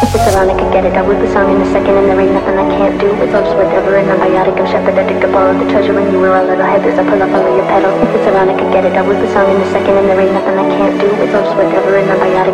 If it's around, I could get it. I whip a song in a second and there ain't nothing I can't do. It's all just whatever and I'm biotic. I'm shepherd, addicted, all of the treasure when you were a little headless. I pull up under your pedal. If it's around, I could get it. I whip a song in a second and there ain't nothing I can't do. It's all just whatever and I'm biotic.